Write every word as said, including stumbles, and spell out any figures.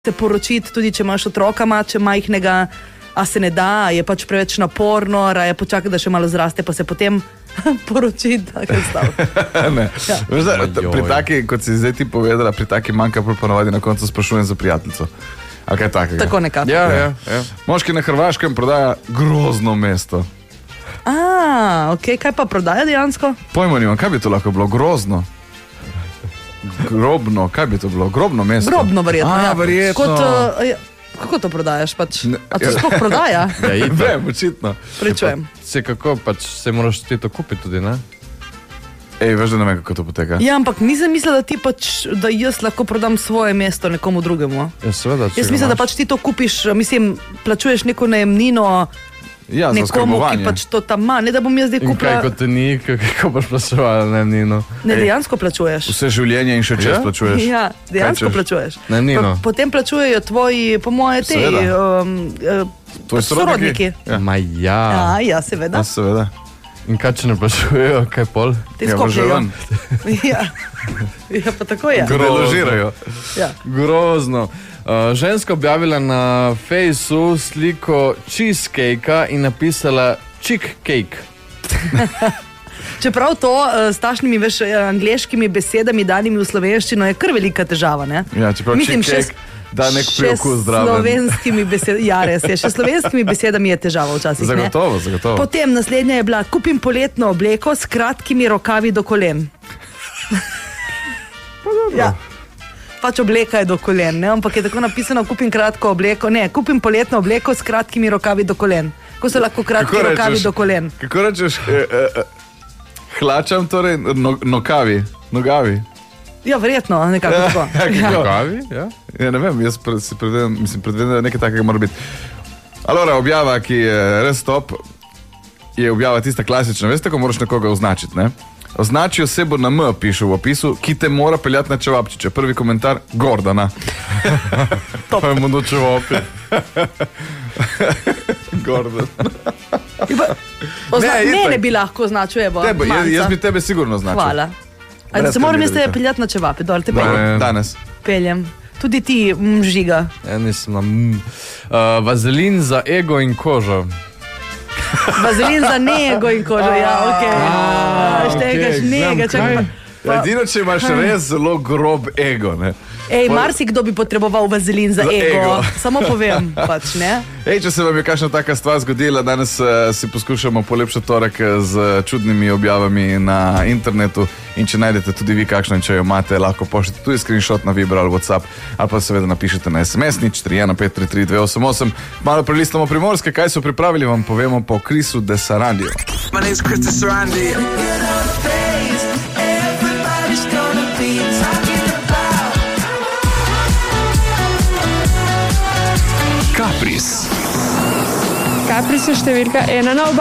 se poročiti, tudi če imaš otroka, če majhnega, a se ne da, je pač preveč naporno, raje počakati, da še malo zraste, pa se potem poročiti, tako je stav. Ne, ja. Veš, da, pri taki, kot si zdaj ti povedala, pri taki manjka ponovadi na koncu sprašujem za prijateljico. A kaj takega? Tako nekako. Ja, ja, ja. Moški na Hrvaškem prodaja grozno mesto. A, ok, kaj pa prodaja dejansko? Pojmo nimam, kaj bi to lahko bilo? Grozno. Grobno, kaj bi to bilo? Grobno mesto. Grobno verjetno, A, ja. verjetno. Kot, uh, ja. Kako to prodajaš? Pač? A to sploh prodaja? Ja, vem, očitno. Pričujem. Se kako, pač se moraš ti to kupiti tudi, ne? Ej, veš, da ne vem, kako to poteka. Ja, ampak nisem mislila, da ti pač, da jaz lahko prodam svoje mesto nekomu drugemu. Ja, seveda. Jaz mislim, da pač ti to kupiš, mislim, plačuješ neko najemnino, ja, nekomu, ki pač to tam ima, ne da bom jaz zdaj kupila. In kaj kot te ni, kako boš plačevala najemnino? Ne, dejansko plačuješ. Vse življenje in še čez ja? plačuješ. Ja, dejansko plačuješ. Najemnino. Pa, potem plačujejo tvoji, po moje, te um, tvoji sorodniki. Ja. Ma ja. Ja, ja, seveda. Ja, seveda. In kaj če ne plačujejo, kaj pol? Te skopljajo. Ja, ja, pa tako je. Deložirajo. Ja. Grozno. Uh, ženska objavila na Fejsu sliko cheesecakea in napisala chick cake. Čeprav to uh, s tašnimi veš, angleškimi besedami danimi v slovenščino je kar velika težava, ne? Ja, čeprav Mislim, chick cake da nek priokus zdraven. Slovenskimi besedami, ja res je, še slovenskimi besedami je težava včasih. Zagotovo, ne? zagotovo. Potem naslednja je bila, kupim poletno obleko s kratkimi rokavi do kolen. Ja. Pač obleka je do kolen, ne? Ampak je tako napisano, kupim kratko obleko, ne, kupim poletno obleko s kratkimi rokavi do kolen. Ko so lahko kratki kako rokavi rečeš, do kolen? Kako rečeš, eh, eh, hlačam torej, no, nokavi, nogavi? Ja, verjetno, nekako ja, tako. Ja, nogavi, ja. Ja, ne vem, jaz pred, si predvedem, mislim, predvedem, da nekaj takega mora biti. Alora, objava, ki je res top, je objava tista klasična. Veste, ko moraš nekoga označiti, ne? Označi osebo na M, piše v opisu, ki te mora peljati na čevapčiče. Prvi komentar, Gordana. Pa je mu do čevapi. Gordon. Ozna, ne, ne bi lahko označil, evo. Tebe, jaz, jaz bi tebe sigurno označil. Hvala. Ali se moram jaz tebe peljati na čevapi? Dole, te peljem. Danes. Peljem. Tudi ti mžiga. Ja, nisem na m. Uh, vazelin za ego in kožo. Vazelin za nego in kožo, ja, okej. Okay. Štegaš nega, čakaj pa. Ja, edino, če imaš res zelo grob ego, ne. Ej, marsikdo bi potreboval vazelin za, za ego. ego. Samo povem, pač, ne. Ej, če se vam je kakšna taka stvar zgodila, danes uh, si poskušamo polepšati torek z čudnimi objavami na internetu in če najdete tudi vi kakšno in če jo imate, lahko pošljete tudi screenshot na Viber ali WhatsApp ali pa seveda napišete na es em es nič tri ena pet tri tri dve osem osem. Malo prelistamo Primorske, kaj so pripravili, vam povemo po Chrisu de Sarandijo. My name is Chris de Sarandi. Kapris. Kapris je številka ena na oba.